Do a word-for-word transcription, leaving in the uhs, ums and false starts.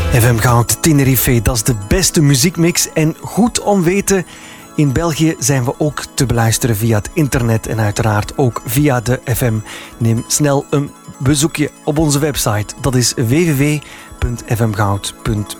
F M Goud Tenerife, dat is de beste muziekmix. En goed om weten, in België zijn we ook te beluisteren via het internet en uiteraard ook via de F M. Neem snel een bezoekje op onze website. Dat is w w w punt f m goud punt